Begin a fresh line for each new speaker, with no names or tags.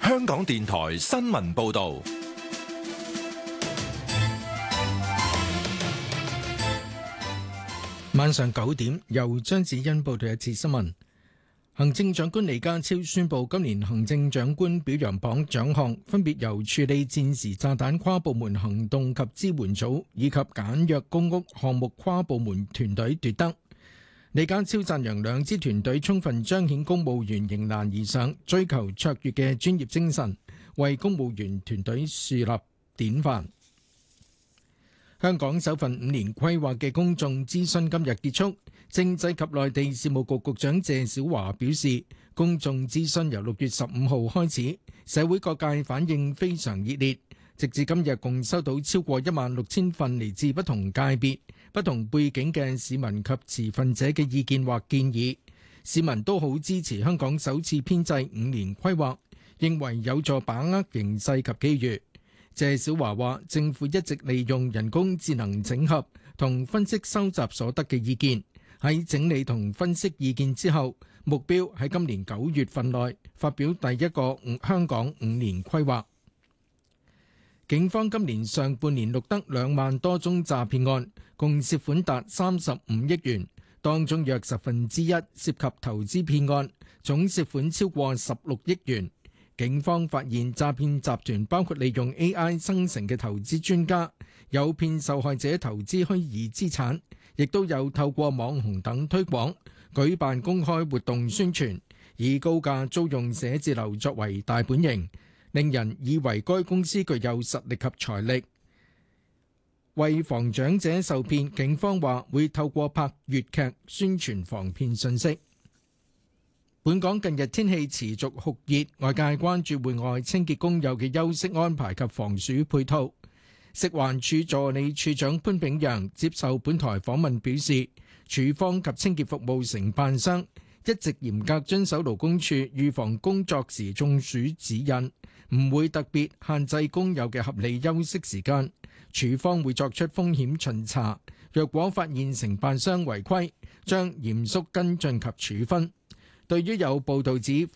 香港電台新聞報道。
晚上9點，由張子欣報道一次新聞。行政長官李家超宣布，今年行政長官表揚榜獎項分別由處理戰時炸彈跨部門行動及支援組以及簡約公屋項目跨部門團隊奪得。李家超讚揚兩支團隊充分彰顯公務員迎難而上、追求卓越嘅專業精神，為公務員團隊樹立典範。香港首份5年規劃嘅公眾諮詢今日結束，政制及內地事務局局長謝小華表示，公眾諮詢由6月15號開始，社會各界反應非常熱烈，直至今日共收到超過16000份嚟自不同界別、不同背景嘅市民及持份者嘅意見或建議，市民都好支持香港首次編制5年規劃，認為有助把握形勢及機遇。謝小華話：政府一直利用人工智能整合同分析收集所得嘅意見，喺整理同分析意見之後，目標喺今年9月份內發表第一個香港5年規劃。警方今年上半年錄得2萬多宗詐騙案，共涉款達35億元，當中約1/10涉及投資騙案，總涉款超過16億元。警方發現詐騙集團包括利用 AI 生成嘅投資專家，誘騙受害者投資虛擬資產，亦都有透過網紅等推廣，舉辦公開活動宣傳，以高價租用寫字樓作為大本營，令人以為該公司具有實力及財力。為防長者受騙，警方話會透過拍粵劇宣傳防騙信息。本港近日天氣持續酷熱，外界關注戶外清潔工友嘅休息安排及防暑配套。食環署助理署長潘炳陽接受本台訪問表示，署方及清潔服務承辦商一直嚴格遵守勞工處預防工作時中暑指引，唔會特別限制工友嘅合理休息時間。署方會作出風險巡查，若果發現承辦商違規，將嚴肅跟進及處分。對於有報道指